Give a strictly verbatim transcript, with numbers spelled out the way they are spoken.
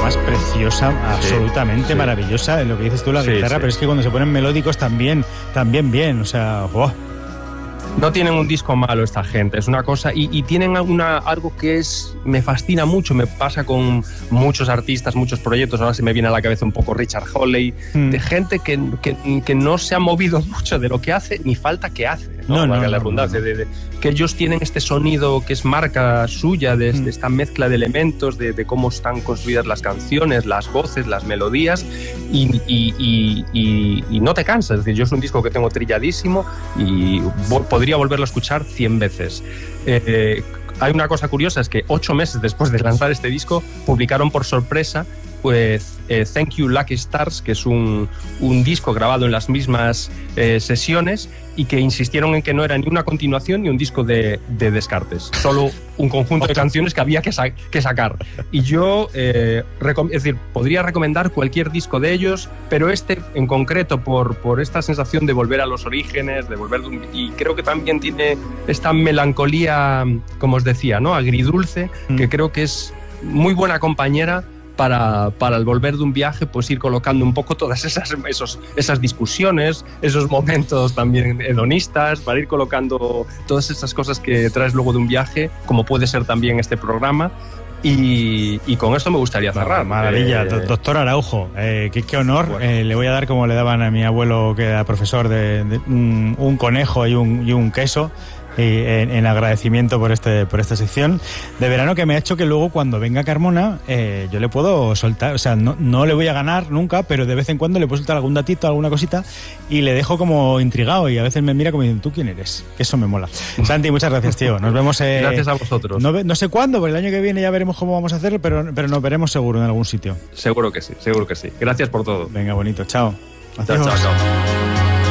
además preciosa, absolutamente sí, sí. maravillosa, lo que dices tú, la sí, guitarra, sí. pero es que cuando se ponen melódicos también, también bien, o sea, ¡oh! No tienen un disco malo esta gente, es una cosa, y, y tienen una, algo que es, me fascina mucho, me pasa con muchos artistas, muchos proyectos, ahora se me viene a la cabeza un poco Richard Hawley, mm. de gente que, que, que no se ha movido mucho de lo que hace, ni falta que hace, no, no, no, la redundancia, no, no. De, de, que ellos tienen este sonido que es marca suya, de, mm. de esta mezcla de elementos, de, de cómo están construidas las canciones, las voces, las melodías, y, y, y, y, y no te cansas, es decir, yo es un disco que tengo trilladísimo y podría volverlo a escuchar cien veces. Eh, eh, hay una cosa curiosa, es que ocho meses después de lanzar este disco publicaron por sorpresa pues eh, Thank You Lucky Stars, que es un, un disco grabado en las mismas eh, sesiones y que insistieron en que no era ni una continuación ni un disco de, de descartes, solo un conjunto de canciones que había que, sa- que sacar. Y yo, eh, recom- es decir, podría recomendar cualquier disco de ellos, pero este en concreto por, por esta sensación de volver a los orígenes, de volver de un, y creo que también tiene esta melancolía, como os decía, ¿no? Agridulce, mm. que creo que es muy buena compañera Para, para al volver de un viaje, pues ir colocando un poco todas esas, esos, esas discusiones, esos momentos también hedonistas, para ir colocando todas esas cosas que traes luego de un viaje, como puede ser también este programa. Y, y con esto me gustaría cerrar. Maravilla, eh, doctor Araujo, eh, qué, qué honor. Bueno. Eh, le voy a dar, como le daban a mi abuelo, que era profesor, de, de un, un conejo y un, y un queso. Y en, en agradecimiento por este por esta sección de verano, que me ha hecho que luego cuando venga Carmona eh, yo le puedo soltar, o sea, no, no le voy a ganar nunca, pero de vez en cuando le puedo soltar algún datito, alguna cosita, y le dejo como intrigado, y a veces me mira como diciendo, ¿tú quién eres? Que eso me mola. Santi, muchas gracias, tío. Nos vemos. Eh, gracias a vosotros. No, no sé cuándo, pero el año que viene ya veremos cómo vamos a hacerlo, pero, pero nos veremos seguro en algún sitio. Seguro que sí, seguro que sí. Gracias por todo. Venga, bonito. Chao. Chao, chao, chao.